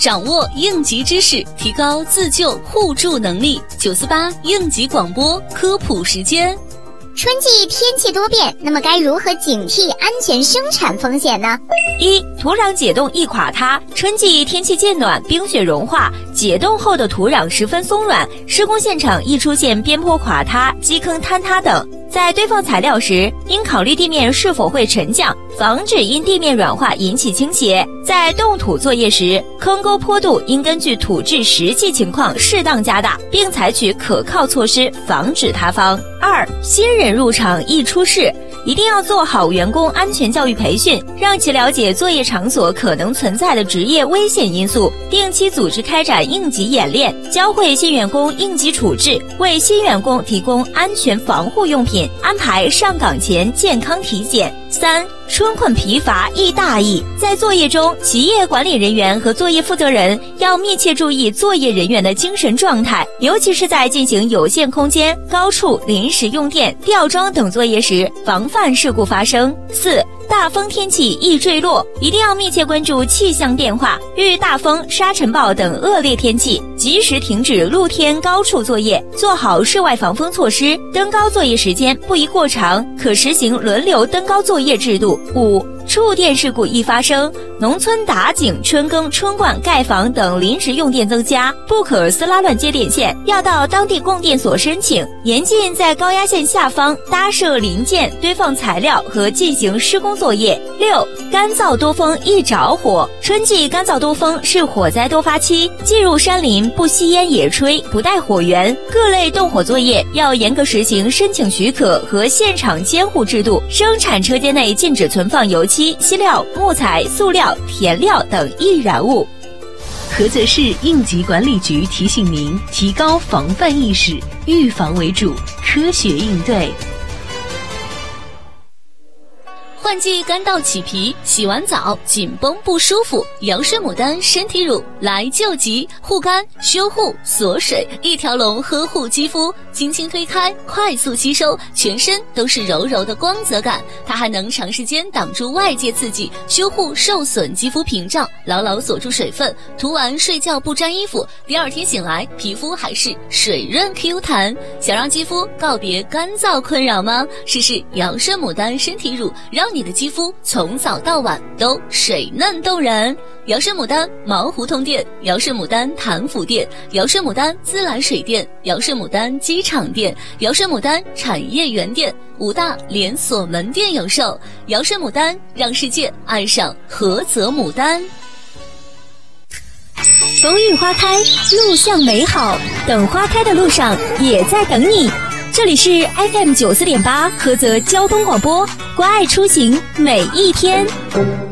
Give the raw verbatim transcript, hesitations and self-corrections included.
掌握应急知识，提高自救互助能力。九四八应急广播科普时间。 春季天气多变，那么该如何警惕安全生产风险呢？ 一、土壤解冻易垮塌。春季天气渐暖，冰雪融化，解冻后的土壤十分松软，施工现场易出现边坡垮塌、基坑坍塌等。在堆放材料时，应考虑地面是否会沉降，防止因地面软化引起倾斜。在动土作业时，坑沟坡度应根据土质实际情况适当加大，并采取可靠措施防止塌方。二、新人入场易出事，一定要做好员工安全教育培训，让其了解作业场所可能存在的职业危险因素，定期组织开展应急演练，教会新员工应急处置，为新员工提供安全防护用品，安排上岗前健康体检。三、春困疲乏易大意，在作业中，企业管理人员和作业负责人要密切注意作业人员的精神状态，尤其是在进行有限空间、高处临时用电、吊装等作业时，防范事故发生。四、大风天气易坠落，一定要密切关注气象变化，遇大风、沙尘暴等恶劣天气，及时停止露天高处作业，做好室外防风措施。登高作业时间不宜过长，可实行轮流登高作业制度。五、触电事故易发生，农村打井、春耕、春灌、盖房等临时用电增加，不可私拉乱接电线，要到当地供电所申请，严禁在高压线下方搭设零件、堆放材料和进行施工作业。六、干燥多风易着火，春季干燥多风是火灾多发期，进入山林不吸烟野炊，不带火源，各类动火作业要严格实行申请许可和现场监护制度，生产车间内禁止存放油漆、漆料、木材、塑料、填料等易燃物。 菏泽市应急管理局提醒您，提高防范意识，预防为主，科学应对。 换季干燥起皮，洗完澡紧绷不舒服，羊水牡丹身体乳来救急，护肝修护锁水，一条龙呵护肌肤，轻轻推开快速吸收，全身都是柔柔的光泽感。它还能长时间挡住外界刺激，修护受损肌肤屏障，牢牢锁住水分，涂完睡觉不沾衣服，第二天醒来皮肤还是水润 Q 弹。想让肌肤告别干燥困扰吗？试试羊水牡丹身体乳，让你的肌肤从早到晚都水嫩动人。瑶生牡丹毛胡同店、瑶生牡丹潭府店、瑶生牡丹自来水店、瑶生牡丹机场店、瑶生牡丹产业园店五大连锁门店有售。瑶生牡丹，让世界爱上菏泽牡丹。 风韵花开，路向美好，等花开的路上也在等你。这里是 F M 九四点八菏泽交通广播，关爱出行每一天。